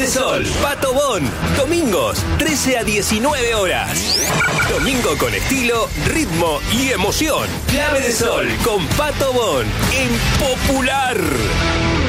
de Sol, Pato Bon. Domingos, 13 a 19 horas. Domingo con estilo, ritmo y emoción. Clave de Sol con Pato Bon en Popular.